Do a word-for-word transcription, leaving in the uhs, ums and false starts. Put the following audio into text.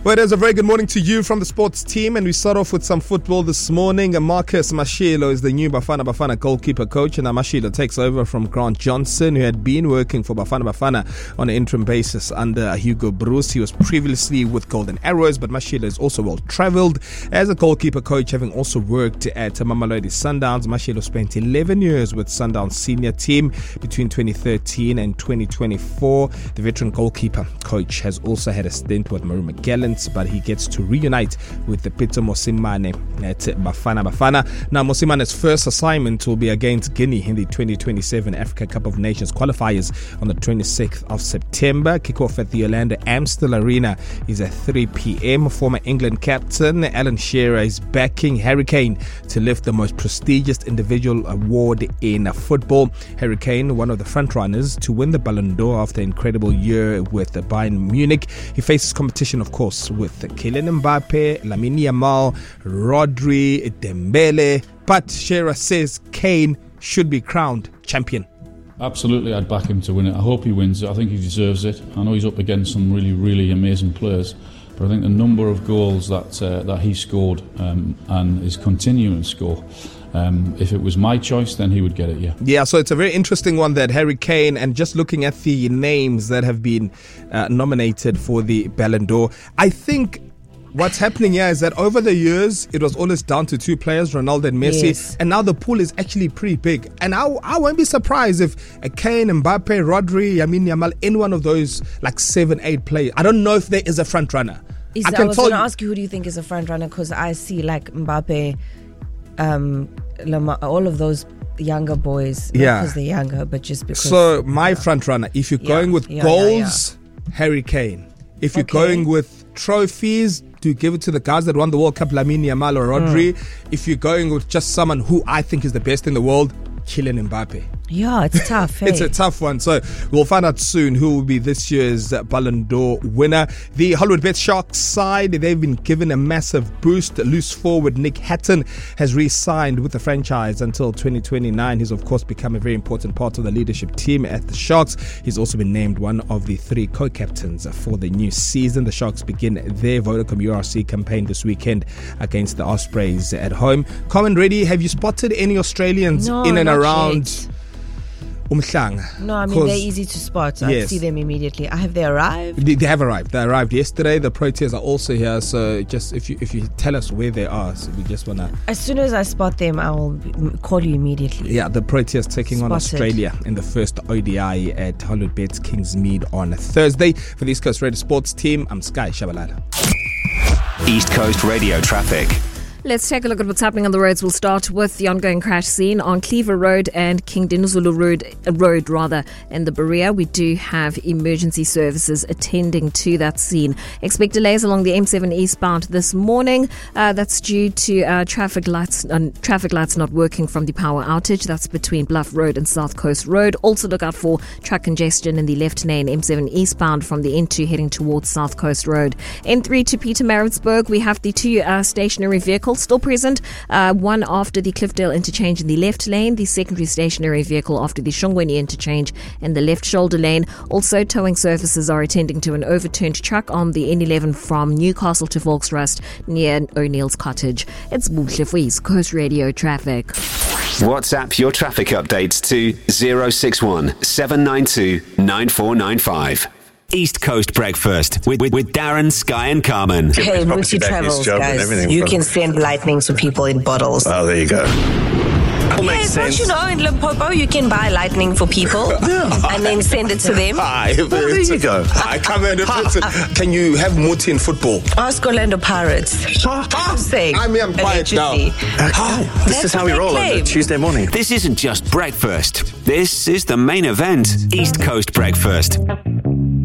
Well, it is a very good morning to you from the sports team, and we start off with some football this morning. Marcus Mashilo is the new Bafana Bafana goalkeeper coach, and now Mashilo takes over from Grant Johnson, who had been working for Bafana Bafana on an interim basis under Hugo Bruce. He was previously with Golden Arrows, but Mashilo is also well travelled as a goalkeeper coach, having also worked at Mamelodi Sundowns. Mashilo spent eleven years with Sundowns senior team between twenty thirteen and twenty twenty-four. The veteran goalkeeper coach has also had a stint with Maru McGallants, but he gets to reunite with the Peter Mosimane at Bafana Bafana. Now, Mosimane's first assignment will be against Guinea in the twenty twenty-seven Africa Cup of Nations qualifiers on the twenty-sixth of September. Kickoff at the Orlando Amstel Arena is at three p.m. Former England captain Alan Shearer is backing Harry Kane to lift the most prestigious individual award in football. Harry Kane, one of the frontrunners to win the Ballon d'Or after an incredible year with Bayern Munich. He faces competition, of course, with Kylian Mbappe, Lamine Yamal, Rodri, Dembele. But Shearer says Kane should be crowned champion. Absolutely, I'd back him to win it. I hope he wins it. I think he deserves it. I know he's up against some really, really amazing players, but I think the number of goals that uh, that he scored um, and is continuing to score, Um, if it was my choice, then he would get it, yeah. Yeah, so it's a very interesting one, that Harry Kane, and just looking at the names that have been uh, nominated for the Ballon d'Or, I think what's happening here is that over the years, it was always down to two players, Ronaldo and Messi, yes. And now the pool is actually pretty big. And I, I won't be surprised if uh, Kane, Mbappe, Rodri, Lamine Yamal, any one of those like seven, eight players. I don't know if there is a front runner. Is I, I was going to ask you, who do you think is a front runner? Because I see like Mbappe, um, Lama, all of those younger boys, not yeah, because they're younger, but just because. So my yeah. front runner, if you're yeah. going with yeah, goals, yeah, yeah. Harry Kane. If you're okay. going with trophies, to give it to the guys that won the World Cup, Lamine Yamal or Rodri. Mm. If you're going with just someone who I think is the best in the world, Kylian Mbappe. Yeah, it's tough. Hey? It's a tough one. So we'll find out soon who will be this year's Ballon d'Or winner. The Hollywood Bet Sharks side, they've been given a massive boost. Loose forward Nick Hatton has re-signed with the franchise until twenty twenty-nine. He's of course become a very important part of the leadership team at the Sharks. He's also been named one of the three co-captains for the new season. The Sharks begin their Vodacom U R C campaign this weekend against the Ospreys at home. Carmen Reddy, have you spotted any Australians no, in and around yet. Umhlanga? No, I mean, they're easy to spot. I yes. see them immediately. Have they arrived? They, they have arrived. They arrived yesterday. The Proteas are also here. So just if you if you tell us where they are, so we just want to... As soon as I spot them, I will call you immediately. Yeah, the Proteas taking Spotted. on Australia in the first O D I at Hollywood Bet's Kingsmead on Thursday. For the East Coast Radio Sports team, I'm Sky Shabalala. East Coast Radio traffic. Let's take a look at what's happening on the roads. We'll start with the ongoing crash scene on Cleaver Road and King Dinuzulu Road, uh, Road rather, in the Berea. We do have emergency services attending to that scene. Expect delays along the M seven eastbound this morning. Uh, that's due to uh, traffic lights uh, traffic lights not working from the power outage. That's between Bluff Road and South Coast Road. Also look out for truck congestion in the left lane M seven eastbound from the N two heading towards South Coast Road. N three to Pietermaritzburg, we have the two uh, stationary vehicles still present, uh, one after the Cliffdale interchange in the left lane, the secondary stationary vehicle after the Shongweni interchange in the left shoulder lane. Also, towing services are attending to an overturned truck on the N eleven from Newcastle to Volksrust near O'Neill's Cottage. It's Buhle for East Coast Radio traffic. WhatsApp your traffic updates to zero six one seven nine two nine four nine five. East Coast Breakfast with, with, with Darren, Sky and Carmen. Hey, Multi Travels, guys. You can send lightning to people in bottles. Oh, there you go. That yes, don't you know, in Limpopo you can buy lightning for people yeah. and then send it to them. Hi, well, there you go. I come in. Can you have Muti in football? Ask Orlando Pirates. I'm saying. I mean, I'm quiet now. Okay. This is how we roll on a Tuesday morning. This isn't just breakfast. This is the main event. East Coast Breakfast.